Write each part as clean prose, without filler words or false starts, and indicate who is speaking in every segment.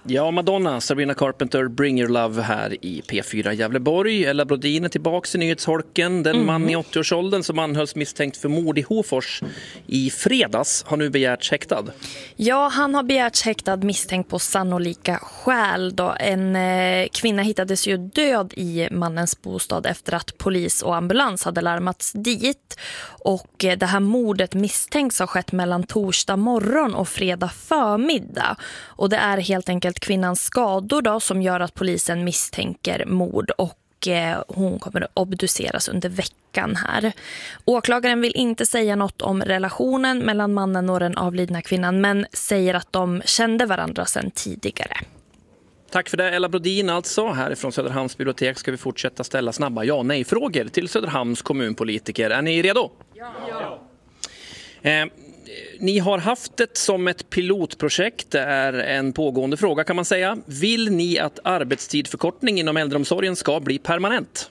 Speaker 1: Ja, Madonna, Sabrina Carpenter, Bring Your Love här i P4 Gävleborg. Ella Brodin är tillbaka i nyhetsholken. Den man i 80-årsåldern som anhölls misstänkt för mord i Hofors i fredags har nu begärts häktad.
Speaker 2: Ja, han har begärts häktad misstänkt på sannolika skäl då. En kvinna hittades ju död i mannens bostad efter att polis och ambulans hade larmats dit. Och det här mordet misstänks ha skett mellan torsdag morgon och fredag förmiddag. Och det är helt enkelt kvinnans skador då som gör att polisen misstänker mord och hon kommer att obduceras under veckan här. Åklagaren vill inte säga något om relationen mellan mannen och den avlidna kvinnan men säger att de kände varandra sedan tidigare.
Speaker 1: Tack för det, Ella Brodin alltså. Härifrån Söderhamns bibliotek ska vi fortsätta ställa snabba ja-nej-frågor till Söderhamns kommunpolitiker. Är ni redo? Ja. Ni har haft det som ett pilotprojekt. Det är en pågående fråga kan man säga. Vill ni att arbetstidförkortning inom äldreomsorgen ska bli permanent?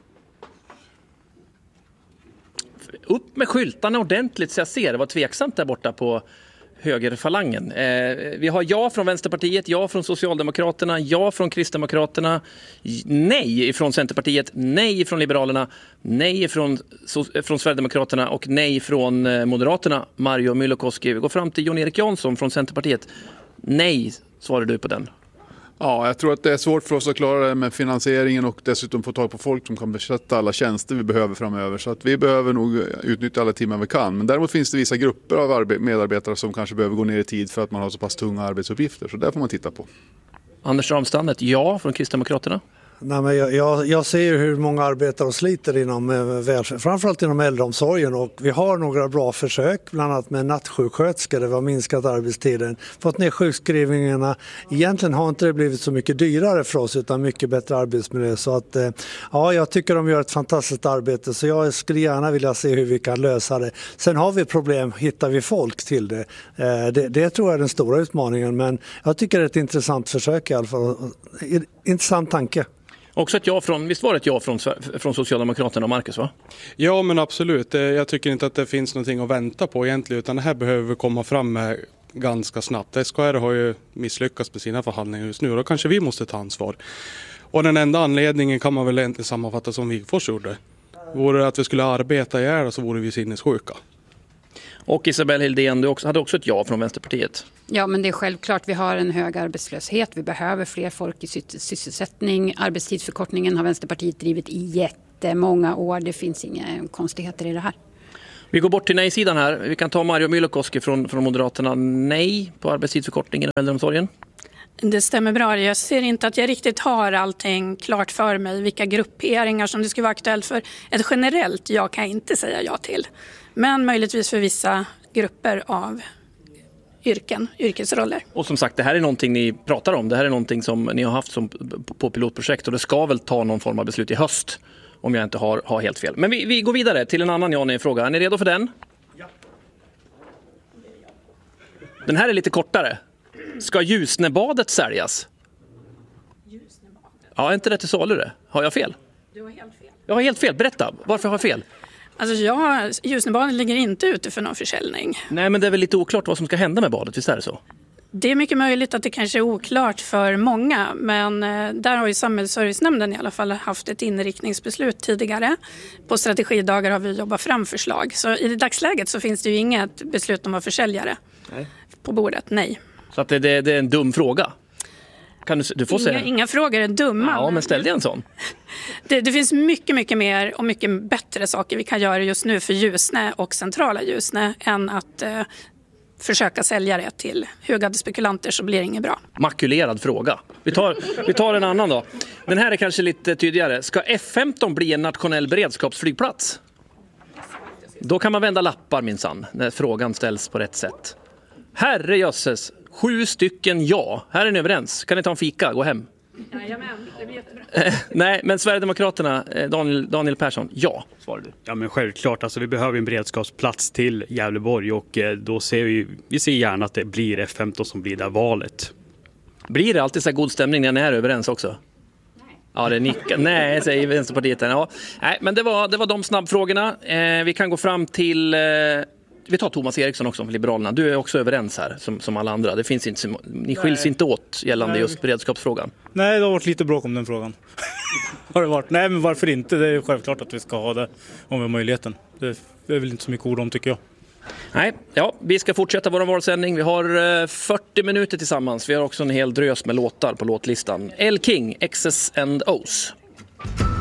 Speaker 1: Upp med skyltarna ordentligt så jag ser. Det var tveksamt där borta på högerfalangen. Vi har ja från Vänsterpartiet, ja från Socialdemokraterna, ja från Kristdemokraterna, nej från Centerpartiet, nej från Liberalerna, nej från Sverigedemokraterna och nej från Moderaterna. Mario Myllykoski. Vi går fram till Jon-Erik Jansson från Centerpartiet. Nej, svarar du på den.
Speaker 3: Ja, jag tror att det är svårt för oss att klara det med finansieringen och dessutom få tag på folk som kan besätta alla tjänster vi behöver framöver. Så att vi behöver nog utnyttja alla timmar vi kan. Men däremot finns det vissa grupper av medarbetare som kanske behöver gå ner i tid för att man har så pass tunga arbetsuppgifter. Så där får man titta på.
Speaker 1: Anders Ramstandet, ja från Kristdemokraterna.
Speaker 4: Nej, men jag ser hur många arbetar och sliter inom framförallt inom äldreomsorgen och vi har några bra försök bland annat med nattsjuksköterskor där vi har minskat arbetstiden, fått ner sjukskrivningarna. Egentligen har inte det blivit så mycket dyrare för oss utan mycket bättre arbetsmiljö så att ja, jag tycker de gör ett fantastiskt arbete så jag skulle gärna vilja se hur vi kan lösa det. Sen har vi problem, hittar vi folk till det? Det tror jag är den stora utmaningen men jag tycker det är ett intressant försök i alla fall. Intressant tanke.
Speaker 1: Också ett ja visst var det ett ja från Socialdemokraterna och Marcus va?
Speaker 5: Ja men absolut, jag tycker inte att det finns någonting att vänta på egentligen utan det här behöver vi komma fram med ganska snabbt. SKR har ju misslyckats med sina förhandlingar just nu och då kanske vi måste ta ansvar. Och den enda anledningen kan man väl inte sammanfatta som Wigforss gjorde. Vore det att vi skulle arbeta ihjäl så vore vi sinnessjuka.
Speaker 1: Och Isabel Hildén, du hade också ett ja från Vänsterpartiet.
Speaker 6: Ja, men det är självklart. Vi har en hög arbetslöshet. Vi behöver fler folk i sysselsättning. Arbetstidsförkortningen har Vänsterpartiet drivit i jättemånga år. Det finns inga konstigheter i det här.
Speaker 1: Vi går bort till nej-sidan här. Vi kan ta Mario Myllykoski från Moderaterna. Nej på arbetstidsförkortningen i äldreomsorgen.
Speaker 7: Det stämmer bra. Jag ser inte att jag riktigt har allting klart för mig. Vilka grupperingar som det skulle vara aktuellt för. Ett generellt ja kan jag inte säga ja till. Men möjligtvis för vissa grupper av yrkesroller.
Speaker 1: Och som sagt, det här är någonting ni pratar om. Det här är någonting som ni har haft på pilotprojekt och det ska väl ta någon form av beslut i höst om jag inte har helt fel. Men vi går vidare till en annan ja-nej-fråga. Är ni redo för den? Ja. Den här är lite kortare. Ska Ljusnebadet säljas?
Speaker 7: Ljusnebadet?
Speaker 1: Ja, är inte det till salu det? Har jag fel?
Speaker 7: Du har helt fel.
Speaker 1: Jag har helt fel. Berätta, varför har jag fel?
Speaker 7: Alltså Ljusnebadet ligger inte ute för någon försäljning.
Speaker 1: Nej, men det är väl lite oklart vad som ska hända med badet, visst är det så?
Speaker 7: Det är mycket möjligt att det kanske är oklart för många, men där har ju Samhällsservicenämnden i alla fall haft ett inriktningsbeslut tidigare. På strategidagar har vi jobbat fram förslag. Så i dagsläget så finns det ju inget beslut om att försäljare på bordet, nej.
Speaker 1: Så att det är en dum fråga? Du får säga.
Speaker 7: Inga frågor är dumma.
Speaker 1: Ja, men ställ dig en sån.
Speaker 7: Det finns mycket, mycket mer och mycket bättre saker vi kan göra just nu för Ljusne och centrala Ljusne än att försöka sälja det till hugade spekulanter så blir det inget bra.
Speaker 1: Makulerad fråga. Vi tar en annan då. Den här är kanske lite tydligare. Ska F-15 bli en nationell beredskapsflygplats? Då kan man vända lappar minsann när frågan ställs på rätt sätt. Herrejösses, 7 stycken ja. Här är ni överens. Kan ni ta en fika? Gå hem.
Speaker 7: Jajamän, det blir jättebra.
Speaker 1: Nej, men Sverigedemokraterna, Daniel Persson, ja, svarar du.
Speaker 8: Ja, men självklart. Alltså, vi behöver en beredskapsplats till Gävleborg och då ser vi ser gärna att det blir F-15 som blir det valet.
Speaker 1: Blir det alltid så god stämning när ni är överens också? Nej. Ja, det är nicka. Nej, säger Vänsterpartiet. Ja. Nej, men det var de snabbfrågorna. Vi kan gå fram till vi tar Thomas Eriksson också från Liberalerna. Du är också överens här som alla andra. Det finns inte, ni skiljs inte åt gällande just beredskapsfrågan.
Speaker 9: Nej, det har varit lite bråk om den frågan. Har det varit? Nej, men varför inte? Det är ju självklart att vi ska ha det om vi har möjligheten. Det är väl inte så mycket ord om, tycker jag.
Speaker 1: Nej, ja, vi ska fortsätta vår valsändning. Vi har 40 minuter tillsammans. Vi har också en hel drös med låtar på låtlistan. El King, X's and O's.